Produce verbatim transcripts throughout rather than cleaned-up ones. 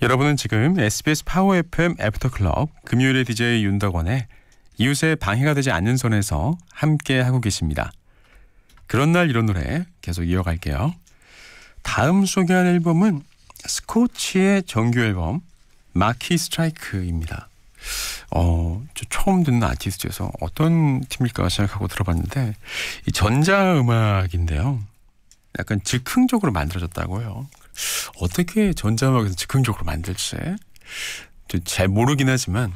여러분은 지금 에스비에스 파워 에프엠 애프터클럽 금요일의 디제이 윤덕원의 이웃의 방해가 되지 않는 선에서 함께 하고 계십니다. 그런 날 이런 노래 계속 이어갈게요. 다음 소개할 앨범은 스코치의 정규 앨범 마키 스트라이크입니다. 어, 저 처음 듣는 아티스트여서 어떤 팀일까 생각하고 들어봤는데 이 전자음악인데요. 약간 즉흥적으로 만들어졌다고요. 어떻게 전자음악에서 즉흥적으로 만들지 잘 모르긴 하지만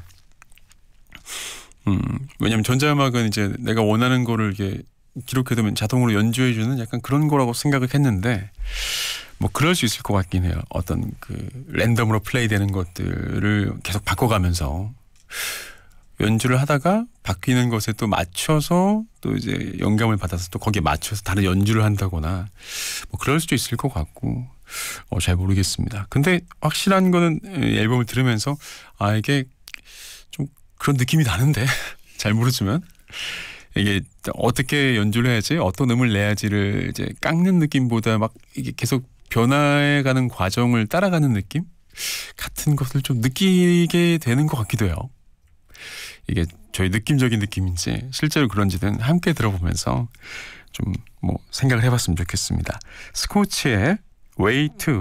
음, 왜냐면 전자음악은 이제 내가 원하는 거를 이렇게 기록해두면 자동으로 연주해주는 약간 그런 거라고 생각을 했는데 뭐 그럴 수 있을 것 같긴 해요. 어떤 그 랜덤으로 플레이되는 것들을 계속 바꿔가면서 연주를 하다가 바뀌는 것에 또 맞춰서 또 이제 영감을 받아서 또 거기에 맞춰서 다른 연주를 한다거나 뭐 그럴 수도 있을 것 같고 어, 잘 모르겠습니다. 근데 확실한 거는 앨범을 들으면서 아 이게 좀 그런 느낌이 나는데 잘 모르지만 이게 어떻게 연주를 해야지 어떤 음을 내야지를 이제 깎는 느낌보다 막 이게 계속 변화해가는 과정을 따라가는 느낌 같은 것을 좀 느끼게 되는 것 같기도 해요. 이게 저희 느낌적인 느낌인지 실제로 그런지는 함께 들어보면서 좀 뭐 생각을 해봤으면 좋겠습니다. 스코치의 Way to